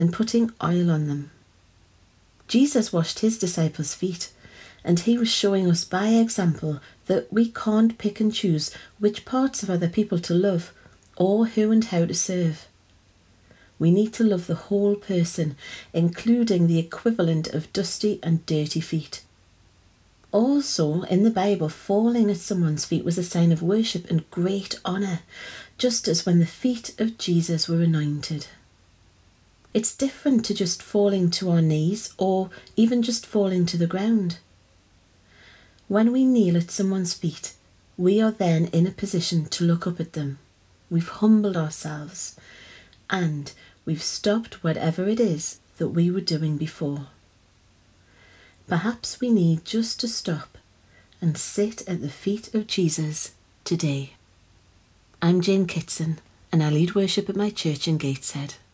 and putting oil on them. Jesus washed his disciples' feet, and he was showing us by example that we can't pick and choose which parts of other people to love or who and how to serve. We need to love the whole person, including the equivalent of dusty and dirty feet. Also, in the Bible, falling at someone's feet was a sign of worship and great honour, just as when the feet of Jesus were anointed. It's different to just falling to our knees or even just falling to the ground. When we kneel at someone's feet, we are then in a position to look up at them. We've humbled ourselves and we've stopped whatever it is that we were doing before. Perhaps we need just to stop and sit at the feet of Jesus today. I'm Jane Kitson and I lead worship at my church in Gateshead.